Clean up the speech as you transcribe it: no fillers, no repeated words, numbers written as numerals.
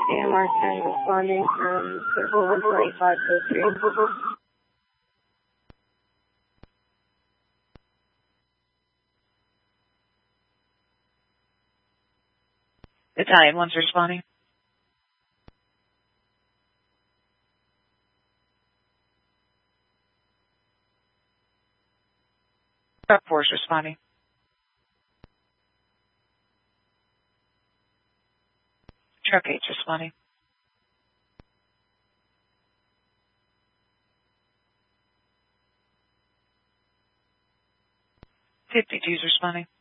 AMR 10 responding from Circle Level 8503. Battalion 1's responding. Truck 4's responding. Truck 8's responding. .52's responding.